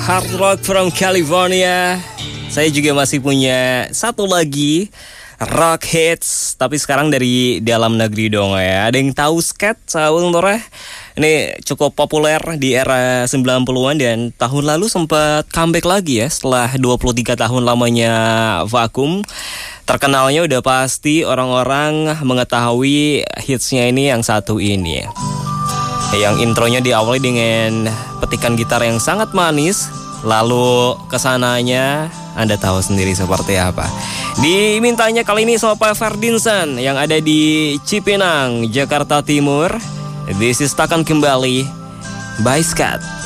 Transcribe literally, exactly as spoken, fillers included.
Hard Rock from California. Saya juga masih punya satu lagi rock hits, tapi sekarang dari dalam negeri dong ya. Ada yang tahu Skate, Saung Toreh? Ini cukup populer di era sembilan puluhan dan tahun lalu sempat comeback lagi ya setelah dua puluh tiga tahun lamanya vakum. Terkenalnya udah pasti orang-orang mengetahui hitsnya ini yang satu ini. Yang intronya diawali dengan petikan gitar yang sangat manis. Lalu kesananya Anda tahu sendiri seperti apa. Dimintanya kali ini sama Pak Ferdinand yang ada di Cipinang, Jakarta Timur. This is Takkan Kembali by Skate.